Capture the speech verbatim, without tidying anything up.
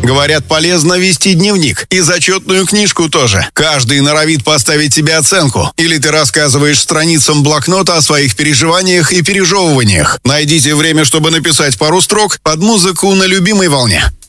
Говорят, полезно вести дневник. И зачетную книжку тоже. Каждый норовит поставить тебе оценку. Или ты рассказываешь страницам блокнота о своих переживаниях и пережевываниях. Найдите время, чтобы написать пару строк под музыку на любимой волне.